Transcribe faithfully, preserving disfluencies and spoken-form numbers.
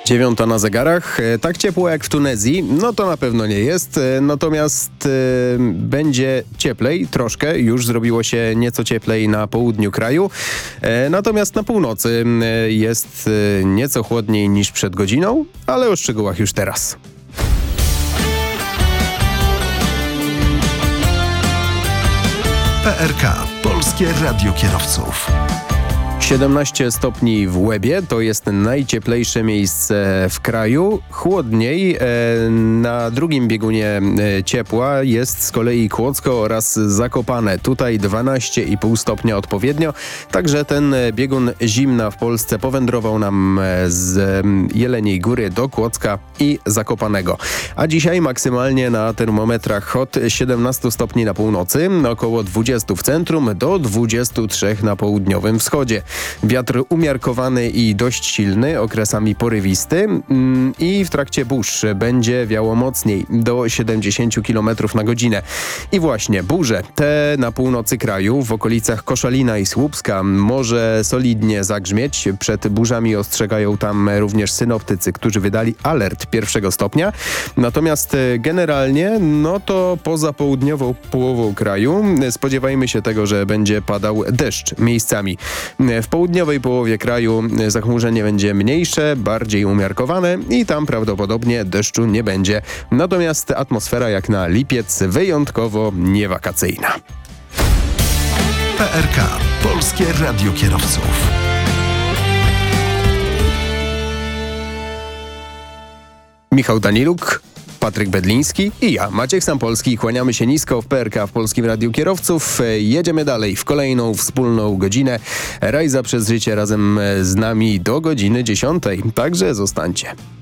Dziewiąta na zegarach. Tak ciepło jak w Tunezji, no to na pewno nie jest. Natomiast e, będzie cieplej troszkę. Już zrobiło się nieco cieplej na południu kraju. E, natomiast na północy e, jest e, nieco chłodniej niż przed godziną, ale o szczegółach już teraz. P R K. Polskie Radio Kierowców. siedemnaście stopni w Łebie, to jest najcieplejsze miejsce w kraju. Chłodniej e, na drugim biegunie e, ciepła jest z kolei Kłodzko oraz Zakopane. Tutaj dwanaście i pół stopnia odpowiednio. Także ten biegun zimna w Polsce powędrował nam z Jeleniej Góry do Kłodzka i Zakopanego. A dzisiaj maksymalnie na termometrach od siedemnastu stopni na północy, około dwudziestu w centrum do dwudziestu trzech na południowym wschodzie. Wiatr umiarkowany i dość silny, okresami porywisty i w trakcie burz będzie wiało mocniej do siedemdziesięciu kilometrów na godzinę. I właśnie burze te na północy kraju, w okolicach Koszalina i Słupska może solidnie zagrzmieć. Przed burzami ostrzegają tam również synoptycy, którzy wydali alert pierwszego stopnia. Natomiast generalnie, no to poza południową połową kraju spodziewajmy się tego, że będzie padał deszcz miejscami. W południowej połowie kraju zachmurzenie będzie mniejsze, bardziej umiarkowane i tam prawdopodobnie deszczu nie będzie. Natomiast atmosfera jak na lipiec wyjątkowo niewakacyjna. P R K. Polskie Radio Kierowców. Michał Daniluk, Patryk Bedliński i ja, Maciek Sampolski. Kłaniamy się nisko w P R K w Polskim Radiu Kierowców. Jedziemy dalej w kolejną wspólną godzinę. Rajza przez życie razem z nami do godziny dziesiątej. Także zostańcie.